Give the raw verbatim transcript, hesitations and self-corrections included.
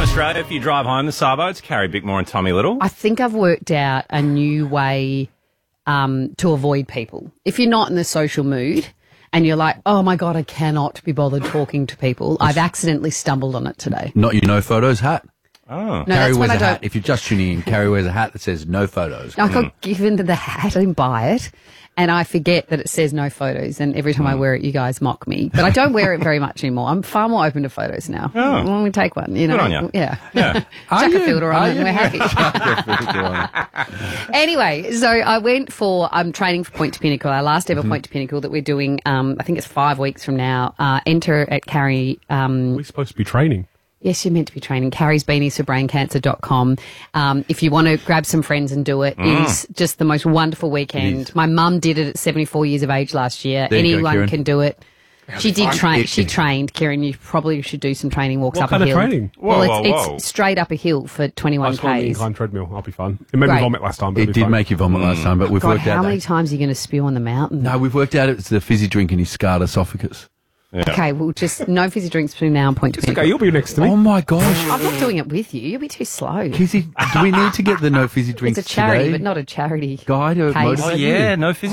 Australia. If you drive home the Sabo, it's Carrie Bickmore and Tommy Little. I think I've worked out a new way um, to avoid people. If you're not in the social mood and you're like, oh, my God, I cannot be bothered talking to people, I've accidentally stumbled on it today. Not your no photos hat. Oh. No, Carrie that's when wears I a don't. hat. If you're just tuning in, Carrie wears a hat that says no photos. I got given the hat, I didn't buy it, and I forget that it says no photos, and every time I wear it, you guys mock me. But I don't wear it very much anymore. I'm far more open to photos now. Oh. When we take one, you know. Good on you. Yeah. Yeah. Chuck a filter on Are it and you? we're happy. Anyway, so I went for um, training for Point to Pinnacle, our last ever Point to Pinnacle that we're doing, um, I think it's five weeks from now. Uh, enter at Carrie... Um, We're supposed to be training. Yes, you're meant to be training. Carrie's Beanies for Brain Cancer dot com. Um, if you want to grab some friends and do it, Mm. it is just the most wonderful weekend. My mum did it at seventy-four years of age last year. There you go, Anyone Kieran. can do it. She did train. It- She it- trained. Kieran, you probably should do some training walks What up kind a of hill. training? Whoa, well, whoa, it's, whoa. it's straight up a hill for I twenty-one was on the k's. incline treadmill. I'll be fun. It made me Great. vomit last time, but It it'll be did fun. make you vomit last time, but we've God, worked how out many that. times are you going to spew on the mountain? No, we've worked out it's the fizzy drink and his scarred esophagus. Okay, well, just no fizzy drinks between now and Point to It's okay, Pinnacle. you'll be next to me. Oh my gosh. I'm not doing it with you. You'll be too slow. Kizzy, do we need to get the no fizzy drinks It's a charity, today? but not a charity Guy to case. motivate Oh, you? yeah, no physical.